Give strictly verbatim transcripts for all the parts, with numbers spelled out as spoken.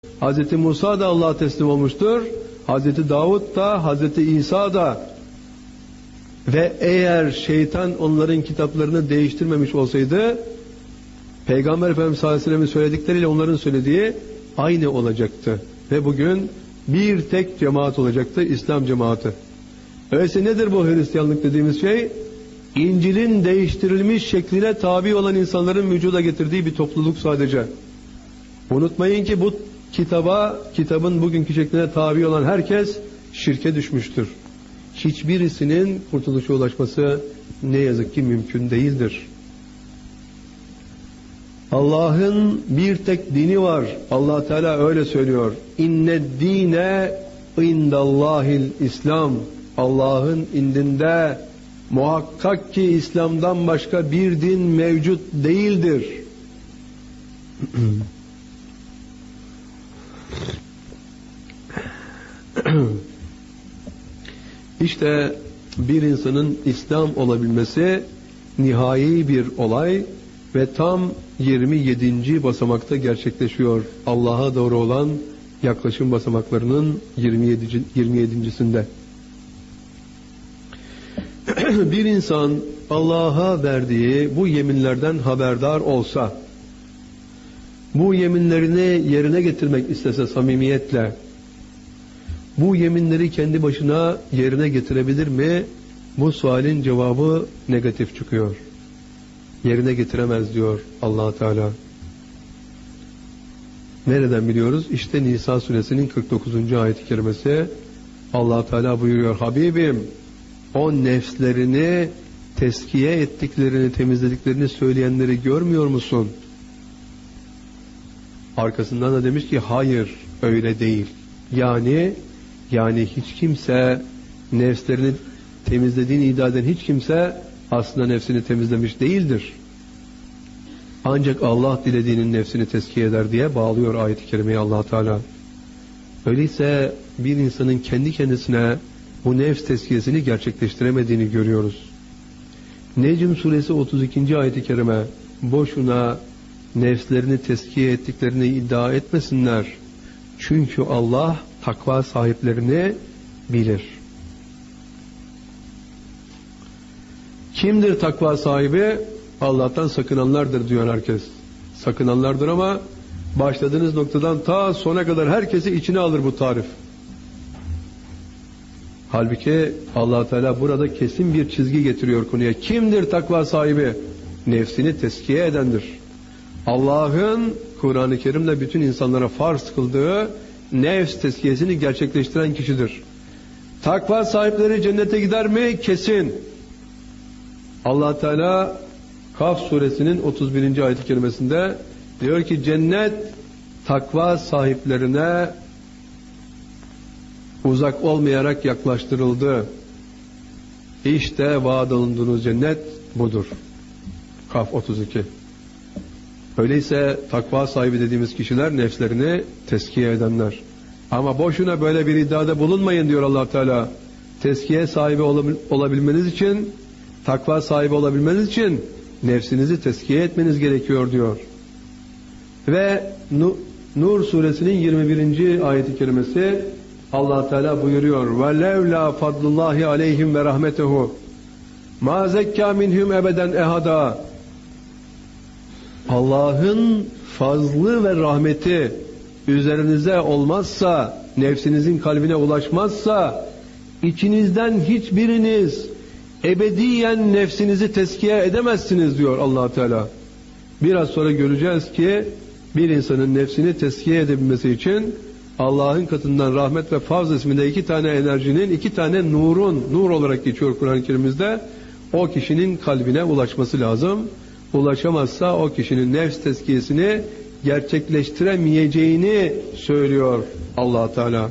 Hazreti Musa da Allah'a teslim olmuştur. Hazreti Davud da, Hazreti İsa da. Ve eğer şeytan onların kitaplarını değiştirmemiş olsaydı, Peygamber Efendimiz sallallahu aleyhi ve sellem'in söyledikleriyle onların söylediği aynı olacaktı. Ve bugün bir tek cemaat olacaktı, İslam cemaati. Öyleyse nedir bu Hristiyanlık dediğimiz şey? İncil'in değiştirilmiş şekline tabi olan insanların vücuda getirdiği bir topluluk sadece. Unutmayın ki bu kitaba, kitabın bugünkü şekline tabi olan herkes şirke düşmüştür. Hiçbirisinin kurtuluşa ulaşması ne yazık ki mümkün değildir. Allah'ın bir tek dini var. Allah Teala öyle söylüyor. İnned dine indallahil İslam. Allah'ın indinde muhakkak ki İslam'dan başka bir din mevcut değildir. İşte bir insanın İslam olabilmesi nihai bir olay ve tam yirmi yedinci basamakta gerçekleşiyor. Allah'a doğru olan yaklaşım basamaklarının yirmi yedincisinde. Bir insan Allah'a verdiği bu yeminlerden haberdar olsa, bu yeminlerini yerine getirmek istese samimiyetle, bu yeminleri kendi başına yerine getirebilir mi? Bu sualin cevabı negatif çıkıyor. Yerine getiremez diyor Allah Teala. Nereden biliyoruz? İşte Nisa suresinin kırk dokuzuncu ayet-i kerimesi. Allah Teala buyuruyor: Habibim, o nefslerini teskiye ettiklerini, temizlediklerini söyleyenleri görmüyor musun? Arkasından da demiş ki hayır, öyle değil. Yani yani hiç kimse nefslerini temizlediğini iddia eden hiç kimse aslında nefsini temizlemiş değildir. Ancak Allah dilediğinin nefsini tezkiye eder diye bağlıyor ayet-i kerimeyi Allah Teala. Öyleyse bir insanın kendi kendisine bu nefs tezkiyesini gerçekleştiremediğini görüyoruz. Necm suresi otuz ikinci ayet-i kerime, boşuna nefslerini tezkiye ettiklerini iddia etmesinler. Çünkü Allah takva sahiplerini bilir. Kimdir takva sahibi? Allah'tan sakınanlardır diyor herkes. Sakınanlardır ama başladığınız noktadan ta sona kadar herkesi içine alır bu tarif. Halbuki Allah Teala burada kesin bir çizgi getiriyor konuya. Kimdir takva sahibi? Nefsini teskiye edendir. Allah'ın Kur'an-ı Kerim'de bütün insanlara farz kıldığı nefs tezkiyesini gerçekleştiren kişidir. Takva sahipleri cennete gider mi? Kesin. Allah Teala Kaf suresinin otuz birinci ayet-i kerimesinde diyor ki cennet takva sahiplerine uzak olmayarak yaklaştırıldı. İşte vaad olunduğunuz cennet budur. Kaf otuz iki. Öyleyse takva sahibi dediğimiz kişiler nefslerini teskiye edenler. Ama boşuna böyle bir iddiada bulunmayın diyor Allah Teala. Teskiye sahibi olabilmeniz için, takva sahibi olabilmeniz için nefsinizi teskiye etmeniz gerekiyor diyor. Ve Nur suresinin yirmi birinci ayet-i kerimesi Allah Teala buyuruyor: "Ve la fadlullahi aleyhim ve rahmetuhu ma zekka minhum ebeden ehada." Allah'ın fazlı ve rahmeti üzerinize olmazsa, nefsinizin kalbine ulaşmazsa, içinizden hiçbiriniz ebediyen nefsinizi teskiye edemezsiniz diyor Allah Teala. Biraz sonra göreceğiz ki bir insanın nefsini teskiye edebilmesi için Allah'ın katından rahmet ve fazl isminde iki tane enerjinin, iki tane nurun, nur olarak geçiyor Kur'an-ı Kerim'imizde, o kişinin kalbine ulaşması lazım. Ulaşamazsa o kişinin nefs tezkiyesini gerçekleştiremeyeceğini söylüyor Allah Teala.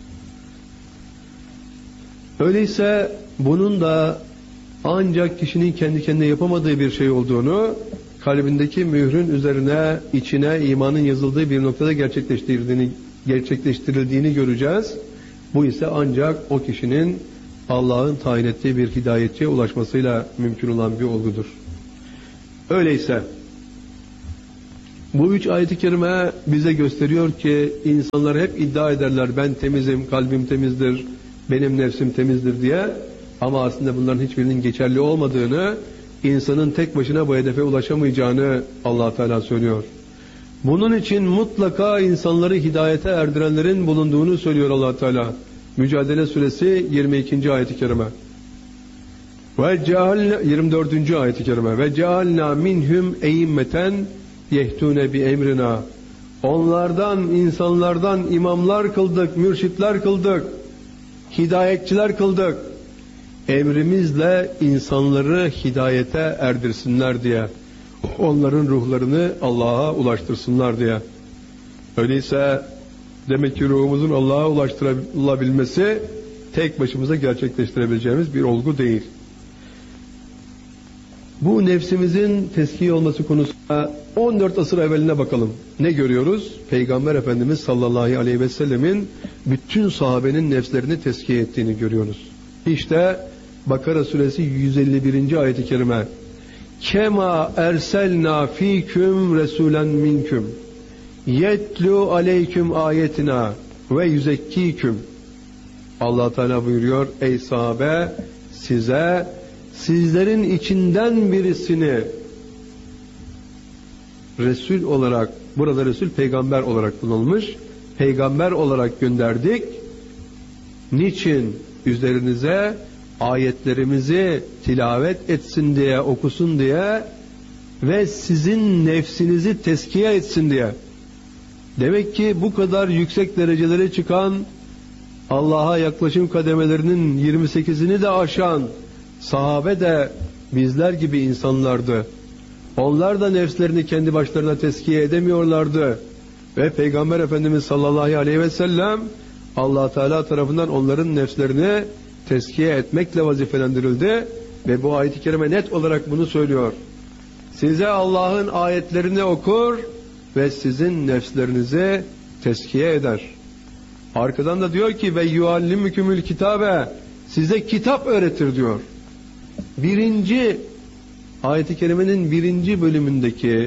Öyleyse bunun da ancak kişinin kendi kendine yapamadığı bir şey olduğunu, kalbindeki mührün üzerine, içine imanın yazıldığı bir noktada gerçekleştirildiğini, gerçekleştirildiğini göreceğiz. Bu ise ancak o kişinin Allah'ın tayin ettiği bir hidayetçiye ulaşmasıyla mümkün olan bir olgudur. Öyleyse Bu üç ayet-i kerime bize gösteriyor ki insanlar hep iddia ederler, ben temizim, kalbim temizdir, benim nefsim temizdir diye. Ama aslında bunların hiçbirinin geçerli olmadığını, insanın tek başına bu hedefe ulaşamayacağını Allah Teala söylüyor. Bunun için mutlaka insanları hidayete erdirenlerin bulunduğunu söylüyor Allah Teala. Mücadele Suresi yirmi ikinci ayet-i kerime. Ve cealna yirmi dördüncü ayet-i kerime. Ve cealna minhum e'immeten yehtune bi emrina. Onlardan, insanlardan imamlar kıldık, mürşitler kıldık, hidayetçiler kıldık. Emrimizle insanları hidayete erdirsinler diye. Onların ruhlarını Allah'a ulaştırsınlar diye. Öyleyse demek ki ruhumuzun Allah'a ulaştırılabilmesi tek başımıza gerçekleştirebileceğimiz bir olgu değil. Bu nefsimizin teskiye olması konusunda on dört asır evveline bakalım. Ne görüyoruz? Peygamber Efendimiz sallallahu aleyhi ve sellemin bütün sahabenin nefslerini teskiye ettiğini görüyoruz. İşte Bakara suresi yüz elli birinci ayet-i kerime. Kema erselna fiküm resulen minküm yetlu aleyküm ayetina ve yüzekkiküm. Allah Teala buyuruyor, ey sahabe, size sizlerin içinden birisini Resul olarak, burada Resul peygamber olarak kullanılmış, peygamber olarak gönderdik. Niçin? Üzerinize ayetlerimizi tilavet etsin diye, okusun diye ve sizin nefsinizi teskiye etsin diye. Demek ki bu kadar yüksek derecelere çıkan, Allah'a yaklaşım kademelerinin yirmi sekizini de aşan sahabe de bizler gibi insanlardı. Onlar da nefslerini kendi başlarına teskiye edemiyorlardı. Ve Peygamber Efendimiz sallallahu aleyhi ve sellem Allah Teala tarafından onların nefslerini teskiye etmekle vazifelendirildi. Ve bu ayet-i kerime net olarak bunu söylüyor. Size Allah'ın ayetlerini okur ve sizin nefslerinizi teskiye eder. Arkadan da diyor ki ve yuallimükümül kitabe, size kitap öğretir diyor. Birinci ayet-i kerimenin birinci bölümündeki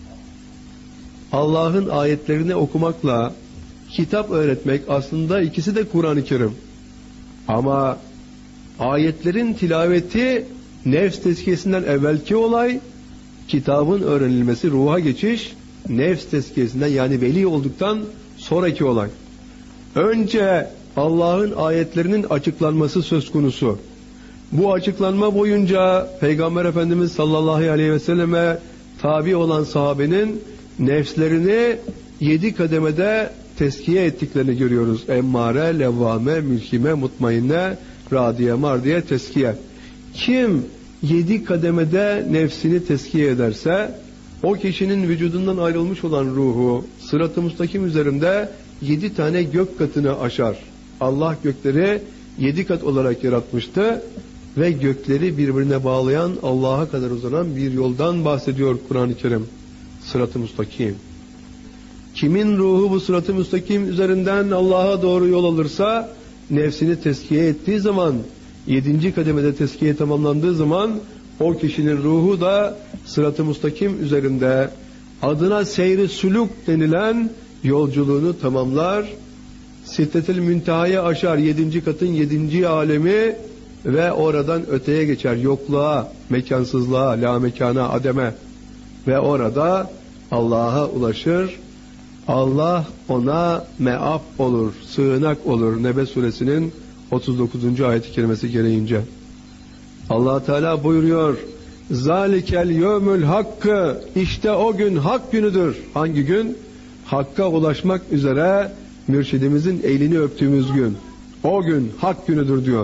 Allah'ın ayetlerini okumakla kitap öğretmek aslında ikisi de Kur'an-ı Kerim. Ama ayetlerin tilaveti nefs tezkiyesinden evvelki olay, kitabın öğrenilmesi, ruha geçiş nefs tezkiyesinden yani veli olduktan sonraki olay. Önce Allah'ın ayetlerinin açıklanması söz konusu. Bu açıklanma boyunca Peygamber Efendimiz sallallahu aleyhi ve selleme tabi olan sahabenin nefslerini yedi kademede teskiye ettiklerini görüyoruz. Emmare, levvame, mülkime, mutmainne, radiye, mardiye, teskiye. Kim yedi kademede nefsini teskiye ederse o kişinin vücudundan ayrılmış olan ruhu sırat-ı müstakim üzerinde yedi tane gök katını aşar. Allah gökleri yedi kat olarak yaratmıştı ve gökleri birbirine bağlayan Allah'a kadar uzanan bir yoldan bahsediyor Kur'an-ı Kerim. Sırat-ı müstakim. Kimin ruhu bu sırat-ı müstakim üzerinden Allah'a doğru yol alırsa, nefsini teskiye ettiği zaman, yedinci kademede teskiye tamamlandığı zaman o kişinin ruhu da sırat-ı müstakim üzerinde adına seyri suluk denilen yolculuğunu tamamlar. Siddetil müntehaya aşar, yedinci katın yedinci alemi ve oradan öteye geçer yokluğa, mekansızlığa, la mekana, ademe ve orada Allah'a ulaşır. Allah ona meaf olur, sığınak olur. Nebe suresinin otuz dokuzuncu ayet-i kerimesi gereğince. Allah Teala buyuruyor: "Zalikel yevmül hakkı." İşte o gün hak günüdür. Hangi gün? Hakka ulaşmak üzere mürşidimizin elini öptüğümüz gün. O gün hak günüdür diyor.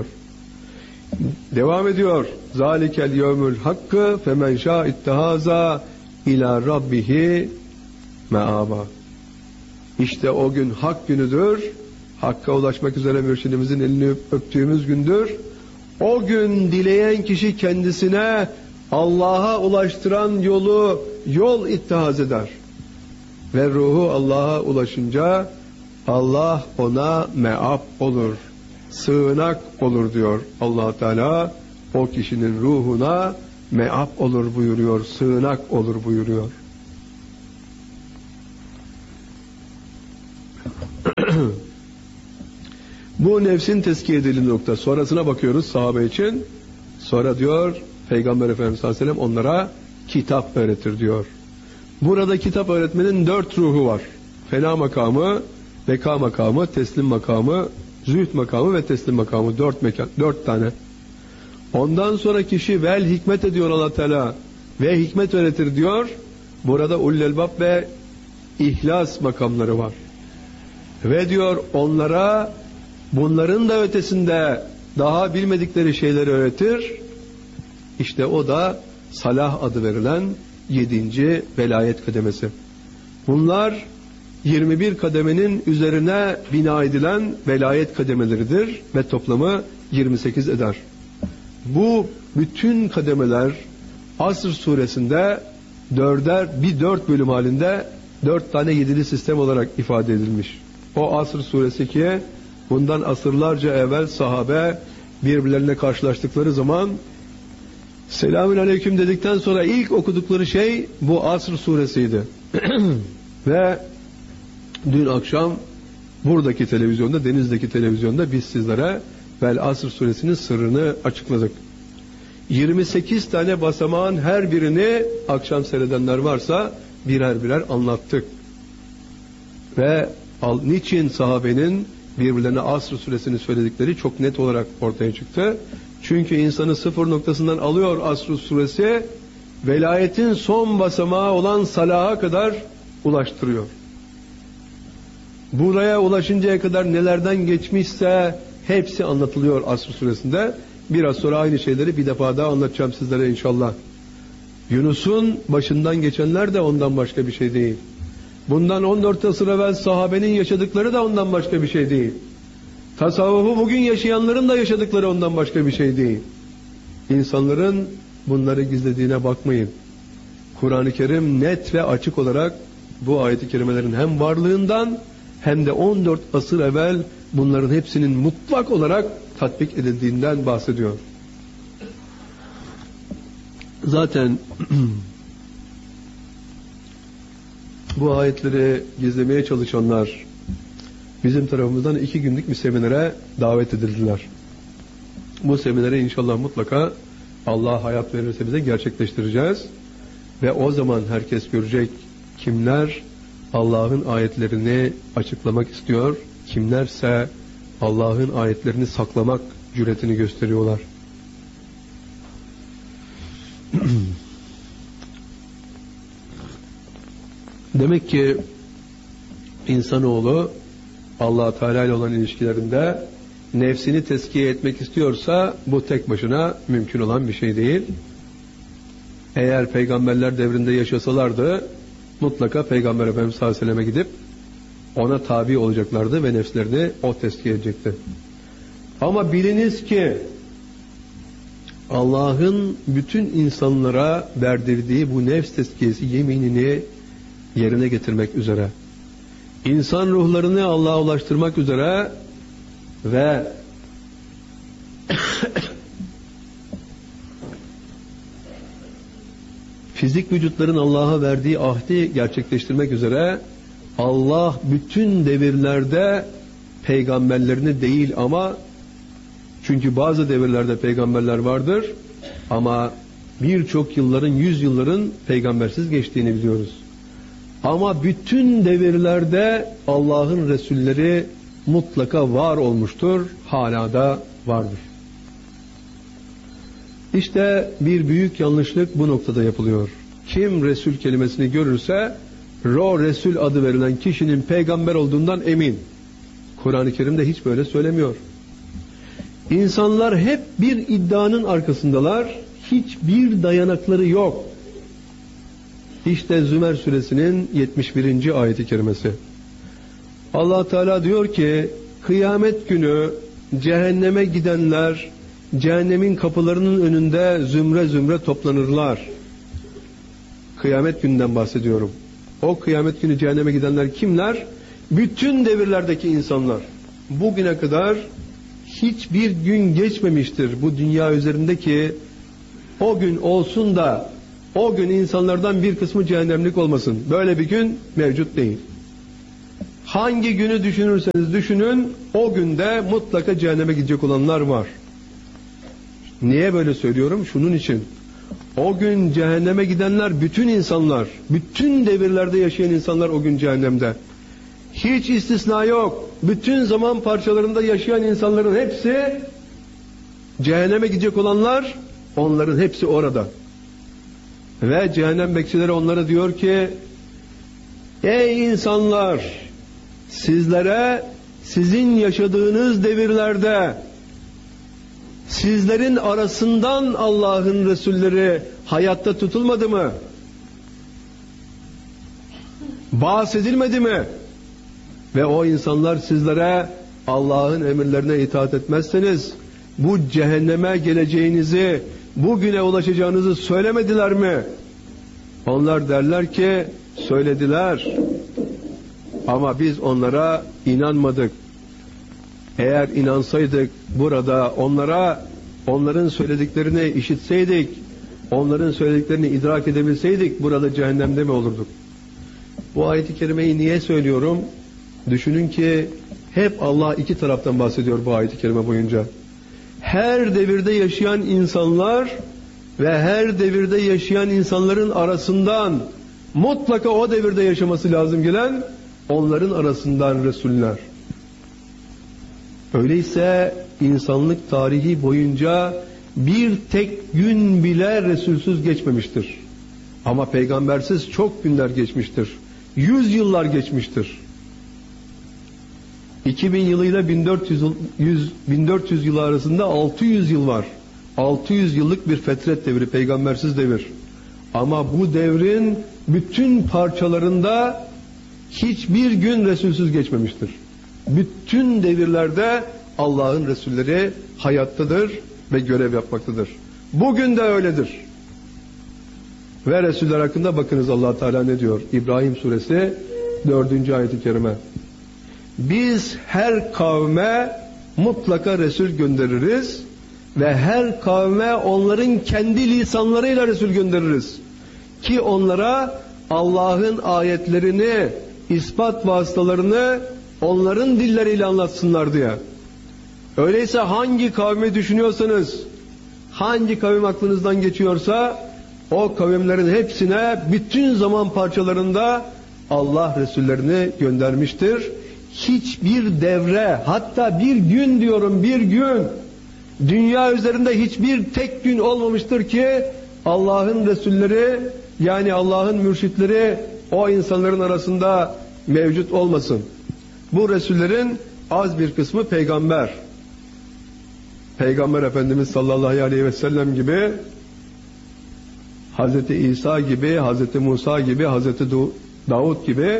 Devam ediyor. "Zalikel yevmül hakkı femen şâ ittehaza ila rabbihi meâba." İşte o gün hak günüdür. Hakka ulaşmak üzere mürşidimizin elini öptüğümüz gündür. O gün dileyen kişi kendisine Allah'a ulaştıran yolu yol ittihaz eder. Ve ruhu Allah'a ulaşınca Allah ona meaf olur, sığınak olur diyor Allah Teala. O kişinin ruhuna meaf olur buyuruyor, sığınak olur buyuruyor. Bu nefsin tezkiye edildiği nokta. Sonrasına bakıyoruz sahabe için. Sonra diyor Peygamber Efendimiz sallallahu aleyhi ve sellem onlara kitap öğretir diyor. Burada kitap öğretmenin dört ruhu var. Fena makamı, beka makamı, teslim makamı, zühd makamı ve teslim makamı. Dört mekan, dört tane. Ondan sonra kişi vel hikmet ediyor Allah Teala ve hikmet öğretir diyor. Burada ulul elbab ve ihlas makamları var. Ve diyor onlara bunların da ötesinde daha bilmedikleri şeyleri öğretir. İşte o da salah adı verilen yedinci velayet kademesi. Bunlar yirmi bir kademenin üzerine bina edilen velayet kademeleridir ve toplamı yirmi sekiz eder. Bu bütün kademeler Asr suresinde dörder, bir dört bölüm halinde dört tane yedili sistem olarak ifade edilmiş. O Asr suresi ki bundan asırlarca evvel sahabe birbirlerine karşılaştıkları zaman selamün aleyküm dedikten sonra ilk okudukları şey bu Asr suresiydi. Ve dün akşam buradaki televizyonda, Deniz'deki televizyonda biz sizlere Vel Asr suresinin sırrını açıkladık. yirmi sekiz tane basamağın her birini akşam seyredenler varsa birer birer anlattık. Ve al, niçin sahabenin birbirlerine Asr suresini söyledikleri çok net olarak ortaya çıktı. Çünkü insanı sıfır noktasından alıyor Asr suresi, velayetin son basamağı olan salaha kadar ulaştırıyor. Buraya ulaşıncaya kadar nelerden geçmişse hepsi anlatılıyor Asr suresinde. Biraz sonra aynı şeyleri bir defa daha anlatacağım sizlere inşallah. Yunus'un başından geçenler de ondan başka bir şey değil. Bundan on dört asır evvel sahabenin yaşadıkları da ondan başka bir şey değil. Tasavvufu bugün yaşayanların da yaşadıkları ondan başka bir şey değil. İnsanların bunları gizlediğine bakmayın. Kur'an-ı Kerim net ve açık olarak bu ayet-i kerimelerin hem varlığından hem de on dört asır evvel bunların hepsinin mutlak olarak tatbik edildiğinden bahsediyor. Zaten bu ayetleri gizlemeye çalışanlar bizim tarafımızdan iki günlük bir seminere davet edildiler. Bu seminere inşallah mutlaka Allah hayat verirse bize gerçekleştireceğiz. Ve o zaman herkes görecek kimler Allah'ın ayetlerini açıklamak istiyor, kimlerse Allah'ın ayetlerini saklamak cüretini gösteriyorlar. Demek ki insanoğlu Allah Teala ile olan ilişkilerinde nefsini tezkiye etmek istiyorsa bu tek başına mümkün olan bir şey değil. Eğer peygamberler devrinde yaşasalardı mutlaka Peygamber Efendimiz sallallahu aleyhi ve selleme gidip ona tabi olacaklardı ve nefslerini o tezkiye edecekti. Ama biliniz ki Allah'ın bütün insanlara verdirdiği bu nefs tezkiyesi yeminini yerine getirmek üzere, İnsan ruhlarını Allah'a ulaştırmak üzere ve fizik vücutların Allah'a verdiği ahdi gerçekleştirmek üzere Allah bütün devirlerde peygamberlerini değil ama çünkü bazı devirlerde peygamberler vardır ama birçok yılların, yüz yılların peygambersiz geçtiğini biliyoruz. Ama bütün devirlerde Allah'ın Resulleri mutlaka var olmuştur, hala da vardır. İşte bir büyük yanlışlık bu noktada yapılıyor. Kim Resul kelimesini görürse, o Resul adı verilen kişinin peygamber olduğundan emin. Kur'an-ı Kerim'de hiç böyle söylemiyor. İnsanlar hep bir iddianın arkasındalar, hiçbir dayanakları yok. İşte Zümer suresinin yetmiş birinci ayeti kerimesi. Allah Teala diyor ki, kıyamet günü cehenneme gidenler cehennemin kapılarının önünde zümre zümre toplanırlar. Kıyamet gününden bahsediyorum. O kıyamet günü cehenneme gidenler kimler? Bütün devirlerdeki insanlar. Bugüne kadar hiçbir gün geçmemiştir bu dünya üzerindeki o gün olsun da o gün insanlardan bir kısmı cehennemlik olmasın. Böyle bir gün mevcut değil. Hangi günü düşünürseniz düşünün, o günde mutlaka cehenneme gidecek olanlar var. Niye böyle söylüyorum? Şunun için. O gün cehenneme gidenler bütün insanlar, bütün devirlerde yaşayan insanlar o gün cehennemde. Hiç istisna yok. Bütün zaman parçalarında yaşayan insanların hepsi, cehenneme gidecek olanlar, onların hepsi orada. Ve cehennem bekçileri onlara diyor ki, ey insanlar, sizlere sizin yaşadığınız devirlerde sizlerin arasından Allah'ın Resulleri hayatta tutulmadı mı? Bahsedilmedi mi? Ve o insanlar sizlere Allah'ın emirlerine itaat etmezseniz bu cehenneme geleceğinizi, bugüne ulaşacağınızı söylemediler mi? Onlar derler ki söylediler ama biz onlara inanmadık. Eğer inansaydık burada onlara, onların söylediklerini işitseydik, onların söylediklerini idrak edebilseydik burada cehennemde mi olurduk? Bu ayet-i kerimeyi niye söylüyorum? Düşünün ki hep Allah iki taraftan bahsediyor bu ayet-i kerime boyunca. Her devirde yaşayan insanlar ve her devirde yaşayan insanların arasından mutlaka o devirde yaşaması lazım gelen onların arasından Resuller. Öyleyse insanlık tarihi boyunca bir tek gün bile Resulsüz geçmemiştir. Ama peygambersiz çok günler geçmiştir. Yüz yıllar geçmiştir. iki bin yılıyla bin dört yüz, bin dört yüz yıl arasında altı yüz yıl var. altı yüz yıllık bir fetret devri, peygambersiz devir. Ama bu devrin bütün parçalarında hiçbir gün Resulsüz geçmemiştir. Bütün devirlerde Allah'ın Resulleri hayattadır ve görev yapmaktadır. Bugün de öyledir. Ve Resuller hakkında bakınız Allah Teala ne diyor? İbrahim suresi dördüncü ayet-i kerime. Biz her kavme mutlaka Resul göndeririz ve her kavme onların kendi lisanlarıyla Resul göndeririz. Ki onlara Allah'ın ayetlerini, ispat vasıtalarını onların dilleriyle anlatsınlar diye. Öyleyse hangi kavmi düşünüyorsanız, hangi kavim aklınızdan geçiyorsa o kavimlerin hepsine bütün zaman parçalarında Allah Resullerini göndermiştir. Hiçbir devre, hatta bir gün diyorum, bir gün, dünya üzerinde hiçbir tek gün olmamıştır ki Allah'ın Resulleri, yani Allah'ın mürşitleri o insanların arasında mevcut olmasın. Bu Resullerin az bir kısmı peygamber. Peygamber Efendimiz sallallahu aleyhi ve sellem gibi, Hazreti İsa gibi, Hazreti Musa gibi, Hazreti Davud gibi,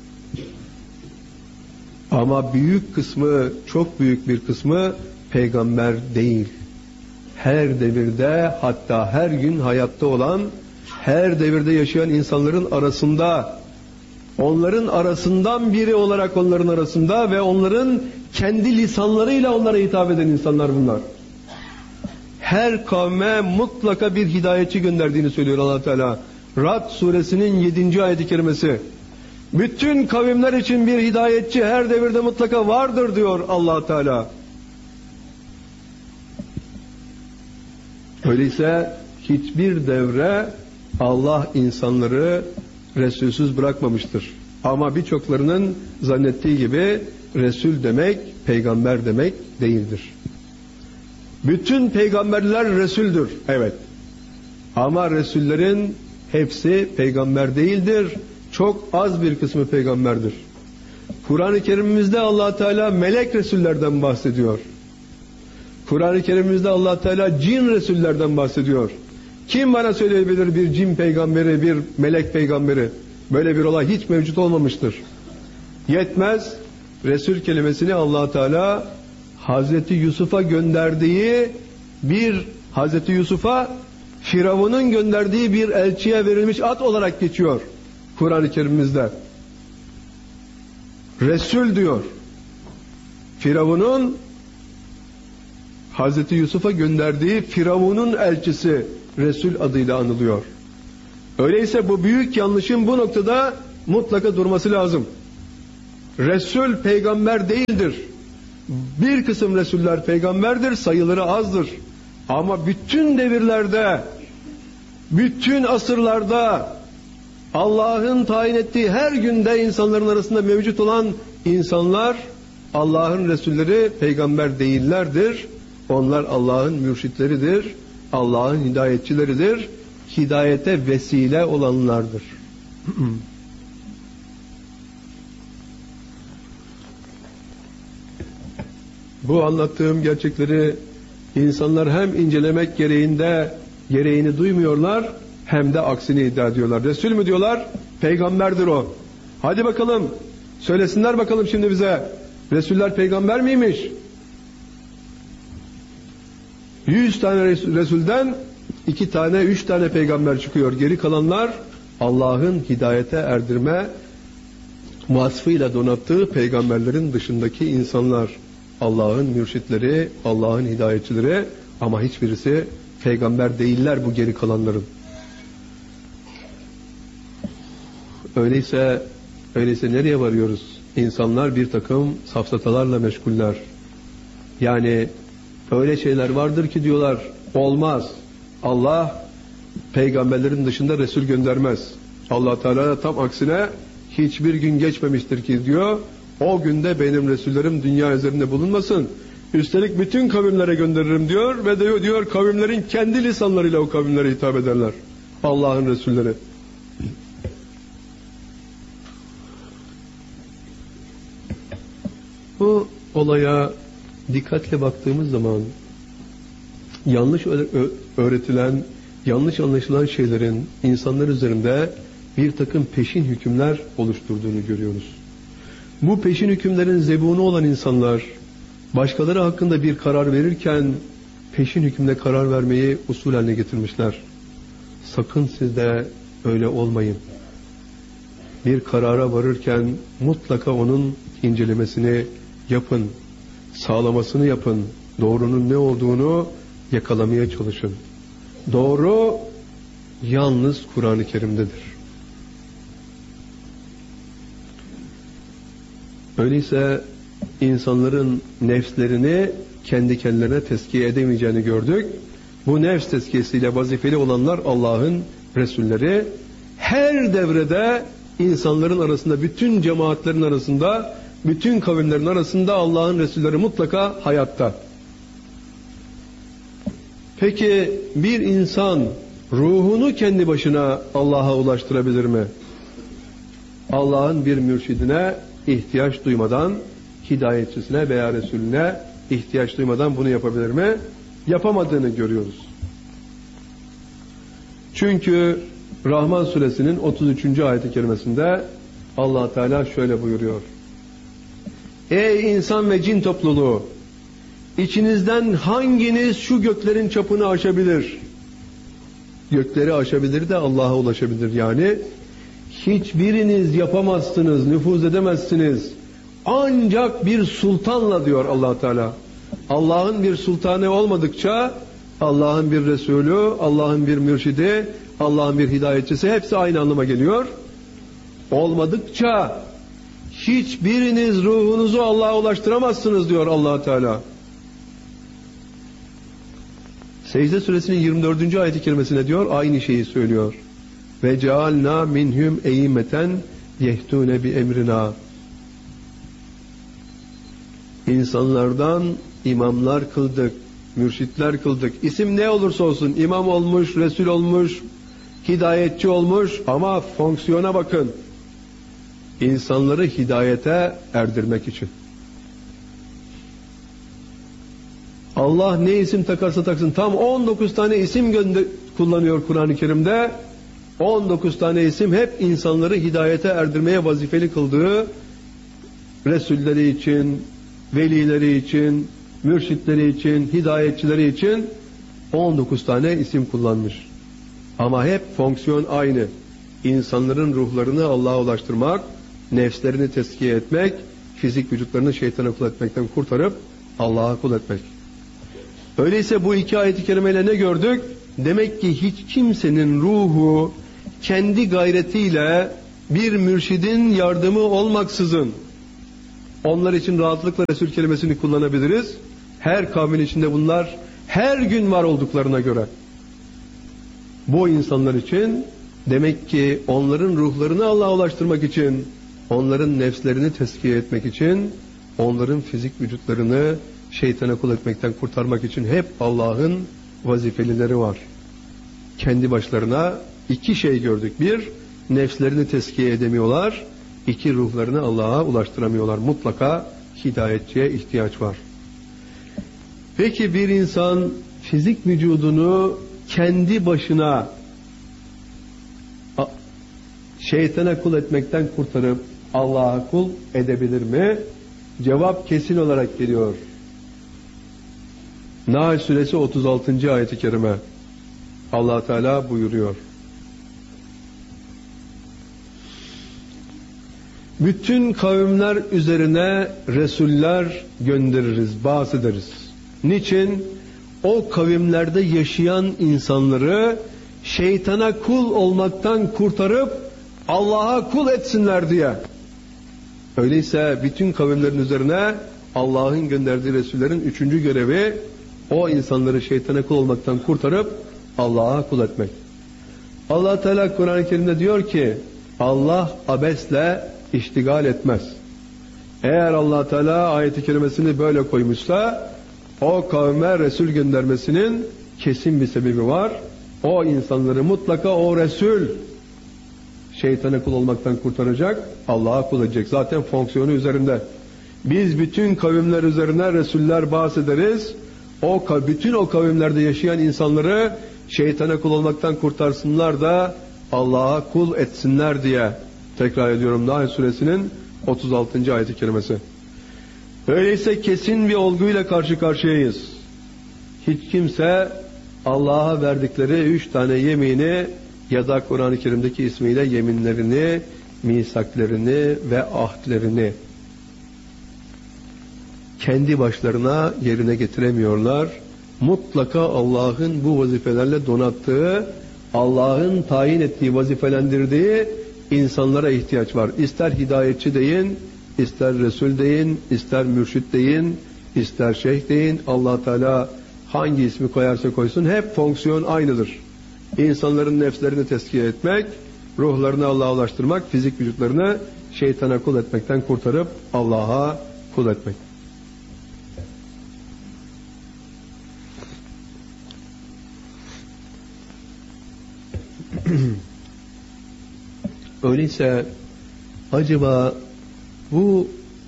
ama büyük kısmı, çok büyük bir kısmı peygamber değil. Her devirde, hatta her gün hayatta olan, her devirde yaşayan insanların arasında, onların arasından biri olarak onların arasında ve onların kendi lisanlarıyla onlara hitap eden insanlar bunlar. Her kavme mutlaka bir hidayetçi gönderdiğini söylüyor Allah Teala. Ra'd suresinin yedinci ayet-i kerimesi. Bütün kavimler için bir hidayetçi her devirde mutlaka vardır diyor Allah Teala. Öyleyse hiçbir devre Allah insanları Resulsüz bırakmamıştır. Ama birçoklarının zannettiği gibi Resul demek, peygamber demek değildir. Bütün peygamberler Resuldür, evet. Ama Resullerin hepsi peygamber değildir. Çok az bir kısmı peygamberdir. Kur'an-ı Kerim'imizde Allah Teala melek Resullerden bahsediyor. Kur'an-ı Kerim'imizde Allah Teala cin Resullerden bahsediyor. Kim bana söyleyebilir bir cin peygamberi, bir melek peygamberi? Böyle bir olay hiç mevcut olmamıştır. Yetmez, Resul kelimesini Allah Teala Hazreti Yusuf'a gönderdiği bir, Hazreti Yusuf'a Firavun'un gönderdiği bir elçiye verilmiş at olarak geçiyor Kur'an-ı Kerim'imizde. Resul diyor. Firavun'un Hazreti Yusuf'a gönderdiği Firavun'un elçisi Resul adıyla anılıyor. Öyleyse bu büyük yanlışın bu noktada mutlaka durması lazım. Resul peygamber değildir. Bir kısım Resuller peygamberdir, sayıları azdır. Ama bütün devirlerde, bütün asırlarda, Allah'ın tayin ettiği her günde insanların arasında mevcut olan insanlar, Allah'ın Resulleri peygamber değillerdir. Onlar Allah'ın mürşitleridir, Allah'ın hidayetçileridir, hidayete vesile olanlardır. Bu anlattığım gerçekleri insanlar hem incelemek gereğinde gereğini duymuyorlar, hem de aksini iddia ediyorlar. Resul mü diyorlar? Peygamberdir o. Hadi bakalım, söylesinler bakalım şimdi bize. Resuller peygamber miymiş? Yüz tane Resulden iki tane, üç tane peygamber çıkıyor. Geri kalanlar Allah'ın hidayete erdirme vasfıyla donattığı peygamberlerin dışındaki insanlar. Allah'ın mürşitleri, Allah'ın hidayetçileri, ama hiçbirisi peygamber değiller bu geri kalanların. Öyleyse, öyleyse nereye varıyoruz? İnsanlar bir takım safsatalarla meşguller. Yani öyle şeyler vardır ki diyorlar, olmaz. Allah peygamberlerin dışında Resul göndermez. Allah Teala tam aksine hiçbir gün geçmemiştir ki diyor, o günde benim Resullerim dünya üzerinde bulunmasın. Üstelik bütün kavimlere gönderirim diyor ve diyor, diyor kavimlerin kendi lisanlarıyla o kavimlere hitap ederler. Allah'ın Resulleri. Bu olaya dikkatle baktığımız zaman yanlış öğretilen, yanlış anlaşılan şeylerin insanlar üzerinde bir takım peşin hükümler oluşturduğunu görüyoruz. Bu peşin hükümlerin zebunu olan insanlar başkaları hakkında bir karar verirken peşin hükümle karar vermeyi usul haline getirmişler. Sakın siz de öyle olmayın. Bir karara varırken mutlaka onun incelemesini yapın, sağlamasını yapın, doğrunun ne olduğunu yakalamaya çalışın. Doğru yalnız Kur'an-ı Kerim'dedir. Öyleyse insanların nefslerini kendi kendilerine tezkiye edemeyeceğini gördük. Bu nefs tezkiyesiyle vazifeli olanlar Allah'ın Resulleri. Her devrede insanların arasında, bütün cemaatlerin arasında, bütün kavimlerin arasında Allah'ın Resulleri mutlaka hayatta. Peki bir insan ruhunu kendi başına Allah'a ulaştırabilir mi? Allah'ın bir mürşidine ihtiyaç duymadan, hidayetçisine veya Resulüne ihtiyaç duymadan bunu yapabilir mi? Yapamadığını görüyoruz. Çünkü Rahman suresinin otuz üçüncü ayet-i kerimesinde Allah Teala şöyle buyuruyor. Ey insan ve cin topluluğu! İçinizden hanginiz şu göklerin çapını aşabilir? Gökleri aşabilir de Allah'a ulaşabilir yani. Hiçbiriniz yapamazsınız, nüfuz edemezsiniz. Ancak bir sultanla diyor Allah Teala. Allah'ın bir sultanı olmadıkça Allah'ın bir Resulü, Allah'ın bir mürşidi, Allah'ın bir hidayetçisi hepsi aynı anlama geliyor. Olmadıkça hiçbiriniz ruhunuzu Allah'a ulaştıramazsınız diyor Allah Teala. Secde suresinin yirmi dördüncü ayet-i kerimesine diyor, aynı şeyi söylüyor. Ve cealna minhum eyyimeten yehtune bi emrina. İnsanlardan imamlar kıldık, mürşitler kıldık. İsim ne olursa olsun, imam olmuş, resul olmuş, hidayetçi olmuş, ama fonksiyona bakın. İnsanları hidayete erdirmek için. Allah ne isim takarsa taksın, tam on dokuz tane isim gönder kullanıyor Kur'an-ı Kerim'de. on dokuz tane isim hep insanları hidayete erdirmeye vazifeli kıldığı Resulleri için, velileri için, mürşitleri için, hidayetçileri için on dokuz tane isim kullanmış. Ama hep fonksiyon aynı. İnsanların ruhlarını Allah'a ulaştırmak, nefslerini teskiye etmek, fizik vücutlarını şeytana kul etmekten kurtarıp Allah'a kul etmek. Öyleyse bu iki ayet-i kerimeyle ne gördük? Demek ki hiç kimsenin ruhu kendi gayretiyle bir mürşidin yardımı olmaksızın, Onlar için rahatlıkla Resul kelimesini kullanabiliriz. Her kavmin içinde bunlar her gün var olduklarına göre. Bu insanlar için demek ki onların ruhlarını Allah'a ulaştırmak için, onların nefslerini tezkiye etmek için, onların fizik vücutlarını şeytana kul etmekten kurtarmak için hep Allah'ın vazifelileri var. Kendi başlarına iki şey gördük. Bir, nefslerini tezkiye edemiyorlar. İki, ruhlarını Allah'a ulaştıramıyorlar. Mutlaka hidayetçiye ihtiyaç var. Peki bir insan fizik vücudunu kendi başına şeytana kul etmekten kurtarıp Allah'a kul edebilir mi? Cevap kesin olarak geliyor. Nahl suresi otuz altıncı ayet-i kerime. Allah Teala buyuruyor. Bütün kavimler üzerine resuller göndeririz, bahsederiz. Niçin? O kavimlerde yaşayan insanları şeytana kul olmaktan kurtarıp Allah'a kul etsinler diye. Öyleyse bütün kavimlerin üzerine Allah'ın gönderdiği resullerin üçüncü görevi o insanları şeytana kul olmaktan kurtarıp Allah'a kul etmek. Allah Teala Kur'an-ı Kerim'de diyor ki Allah abesle iştigal etmez. Eğer Allah Teala ayet-i kerimesini böyle koymuşsa o kavme Resul göndermesinin kesin bir sebebi var. O insanları mutlaka o Resul şeytana kul olmaktan kurtaracak, Allah'a kul edecek. Zaten fonksiyonu üzerinde. Biz bütün kavimler üzerine Resuller bahsederiz. O bütün o kavimlerde yaşayan insanları şeytana kul olmaktan kurtarsınlar da Allah'a kul etsinler diye. Tekrar ediyorum, Nahl suresinin otuz altıncı ayet-i kerimesi. Öyleyse kesin bir olguyla karşı karşıyayız. Hiç kimse Allah'a verdikleri üç tane yemini ya da Kur'an-ı Kerim'deki ismiyle yeminlerini, misaklerini ve ahdlerini kendi başlarına yerine getiremiyorlar. Mutlaka Allah'ın bu vazifelerle donattığı, Allah'ın tayin ettiği, vazifelendirdiği insanlara ihtiyaç var. İster hidayetçi deyin, ister Resul deyin, ister mürşit deyin, ister şeyh deyin. Allah Teala hangi ismi koyarsa koysun hep fonksiyon aynıdır. İnsanların nefslerini tezkiye etmek, ruhlarını Allah'a ulaştırmak, fizik vücutlarını şeytana kul etmekten kurtarıp Allah'a kul etmek. Öyleyse acaba bu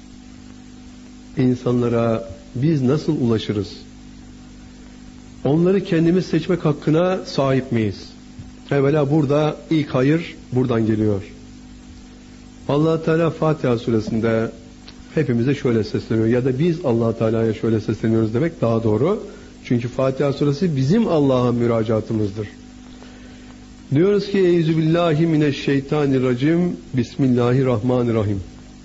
insanlara biz nasıl ulaşırız? Onları kendimiz seçmek hakkına sahip miyiz? Evvela burada ilk hayır buradan geliyor. Allah Teala Fatiha suresinde hepimize şöyle sesleniyor ya da biz Allah Teala'ya şöyle sesleniyoruz demek daha doğru. Çünkü Fatiha suresi bizim Allah'a müracaatımızdır. Diyoruz ki Euzubillahimineşşeytanirracim Bismillahirrahmanirrahim.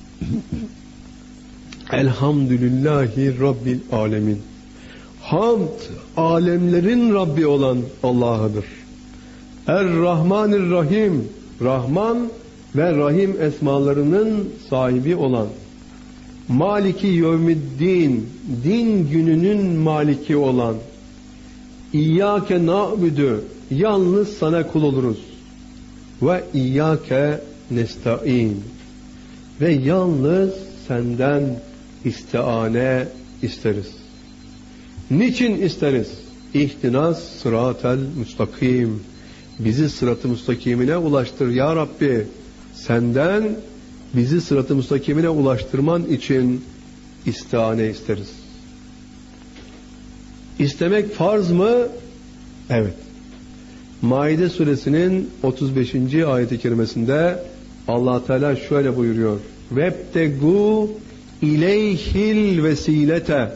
Elhamdülillahi Rabbil alemin. Hamd alemlerin Rabbi olan Allah'adır. Er-Rahmanir-Rahim, Rahman ve Rahim esmalarının sahibi olan, Maliki Yevmiddin, din gününün maliki olan, İyyâke na'budu, yalnız sana kul oluruz. Ve İyyâke nesta'in, ve yalnız senden istiane isteriz. Niçin isteriz? İhtinas sıratel müstakim. Bizi sırat-ı müstakimine ulaştır ya Rabbi. Senden bizi sırat-ı müstakimine ulaştırman için istiane isteriz. İstemek farz mı? Evet. Maide suresinin otuz beşinci ayet-i kerimesinde Allah Teala şöyle buyuruyor. Vebtegu ileyhil vesilete.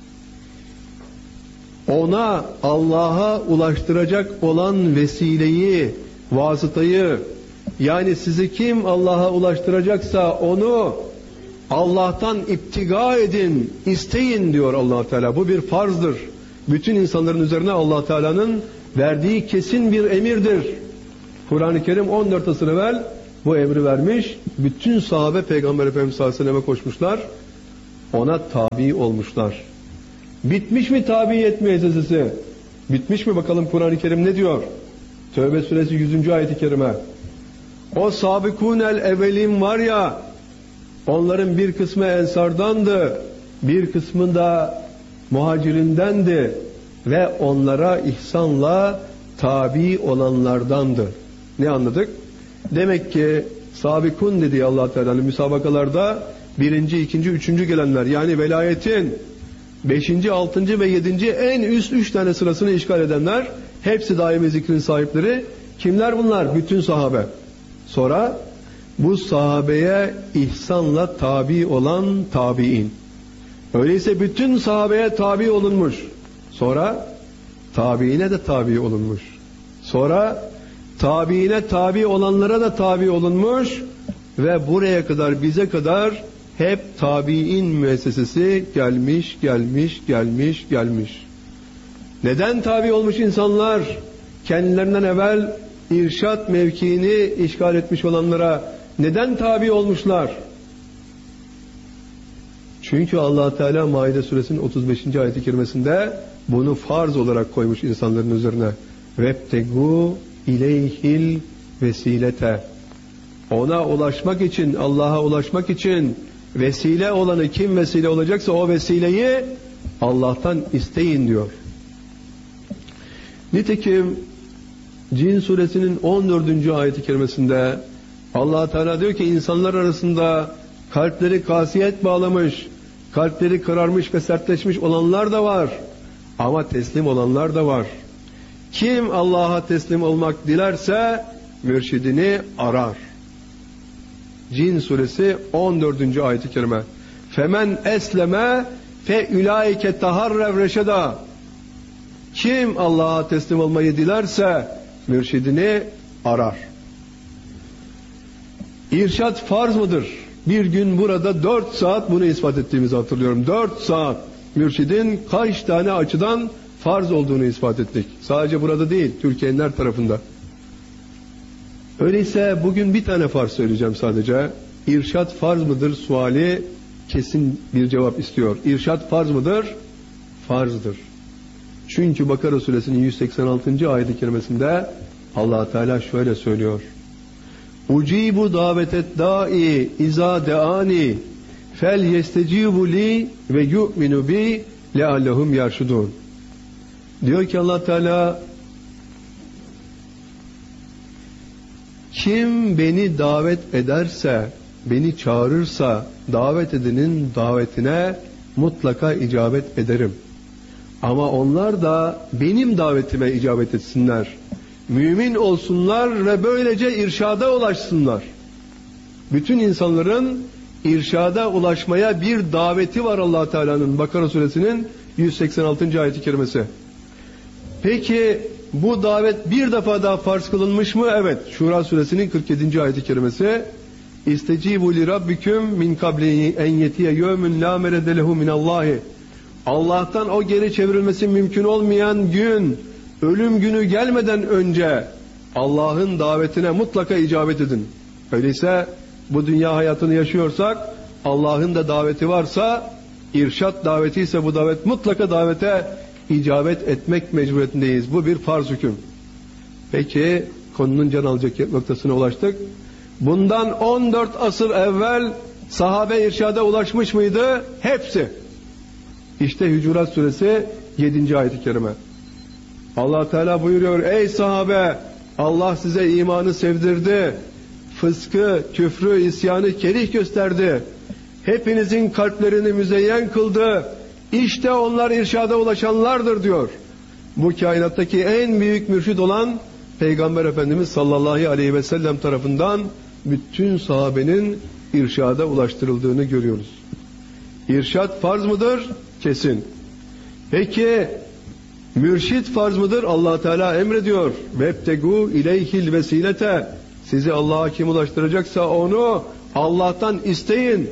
Ona, Allah'a ulaştıracak olan vesileyi, vasıtayı, yani sizi kim Allah'a ulaştıracaksa onu Allah'tan iptiga edin, isteyin diyor Allah Teala. Bu bir farzdır. Bütün insanların üzerine Allah Teala'nın verdiği kesin bir emirdir. Kur'an-ı Kerim on dört asır evvel bu emri vermiş. Bütün sahabe Peygamber Efendimiz sallallahu aleyhi ve sellem'e koşmuşlar. ona tabi olmuşlar. Bitmiş mi tabiyet müessesesi? Bitmiş mi bakalım, Kur'an-ı Kerim ne diyor? Tevbe suresi yüzüncü ayet-i kerime. O sabikûnel evvelin var ya, onların bir kısmı ensardandı, bir kısmı da muhacirindendi ve onlara ihsanla tabi olanlardandı. Ne anladık? Demek ki sabikun dediği Allah Teala'nın müsabakalarda birinci, ikinci, üçüncü gelenler, yani velayetin beşinci, altıncı ve yedinci en üst üç tane sırasını işgal edenler, hepsi daimi zikrin sahipleri. Kimler bunlar? Bütün sahabe. Sonra bu sahabeye ihsanla tabi olan tabi'in. Öyleyse bütün sahabeye tabi olunmuş. Sonra tabiine de tabi olunmuş. Sonra tabiine tabi olanlara da tabi olunmuş ve buraya kadar, bize kadar hep tabi'in müessesesi gelmiş, gelmiş, gelmiş, gelmiş. Neden tabi olmuş insanlar? Kendilerinden evvel irşat mevkiini işgal etmiş olanlara neden tabi olmuşlar? Çünkü Allah Teala Maide suresinin otuz beşinci ayet-i kerimesinde bunu farz olarak koymuş insanların üzerine. Vebtegu ileyhil vesilete. Ona ulaşmak için, Allah'a ulaşmak için vesile olanı, kim vesile olacaksa o vesileyi Allah'tan isteyin diyor. Nitekim Cin suresinin on dördüncü ayet-i kerimesinde Allah Teala diyor ki, insanlar arasında kalpleri kasiyet bağlamış, kalpleri kararmış ve sertleşmiş olanlar da var. Ama teslim olanlar da var. Kim Allah'a teslim olmak dilerse mürşidini arar. Cin suresi on dördüncü ayet-i kerime. Femen esleme fe ulaike taharrev reşeda. Kim Allah'a teslim olmayı dilerse mürşidini arar. İrşad farz mıdır? Bir gün burada dört saat bunu ispat ettiğimizi hatırlıyorum. Dört saat mürşidin kaç tane açıdan farz olduğunu ispat ettik. Sadece burada değil, Türkiye'nin her tarafında. Öyleyse bugün bir tane farz söyleyeceğim sadece. İrşad farz mıdır suali kesin bir cevap istiyor. İrşad farz mıdır? Farzdır. Çünkü Bakara suresinin yüz seksen altıncı ayet-i kerimesinde Allah Teala şöyle söylüyor. Ucibu davetet da'i iza deani fel yestecibu li ve yu'minu bi leallehum yarşudun. Diyor ki Allah Teala, kim beni davet ederse, beni çağırırsa davet edenin davetine mutlaka icabet ederim. Ama onlar da benim davetime icabet etsinler. Mümin olsunlar ve böylece irşada ulaşsınlar. Bütün insanların irşada ulaşmaya bir daveti var Allah Teala'nın, Bakara suresinin yüz seksen altıncı ayet-i kerimesi. Peki bu davet bir defa daha farz kılınmış mı? Evet. Şura suresinin kırk yedinci ayet-i kerimesi. İstecibu li rabbiküm min kabli en yetiye yevmün la merede lehu minallahi. Allah'tan o geri çevrilmesi mümkün olmayan gün, ölüm günü gelmeden önce Allah'ın davetine mutlaka icabet edin. Öyleyse bu dünya hayatını yaşıyorsak, Allah'ın da daveti varsa, irşat daveti ise bu davet, mutlaka davete icabet etmek mecburiyetindeyiz. Bu bir farz hüküm. Peki konunun can alacak noktasına ulaştık. Bundan on dört asır evvel sahabe irşada ulaşmış mıydı? Hepsi. İşte Hucurat suresi yedinci ayet-i kerime. Allah Teala buyuruyor, ey sahabe, Allah size imanı sevdirdi, fıskı, küfrü, isyanı kerih gösterdi, hepinizin kalplerini müzeyyen kıldı, İşte onlar irşada ulaşanlardır diyor. Bu kainattaki en büyük mürşid olan Peygamber Efendimiz sallallahu aleyhi ve sellem tarafından bütün sahabenin irşada ulaştırıldığını görüyoruz. İrşad farz mıdır? Kesin. Peki mürşid farz mıdır? Allah Teala emrediyor. Vebtegu ileyhil vesilete. Sizi Allah'a kim ulaştıracaksa onu Allah'tan isteyin.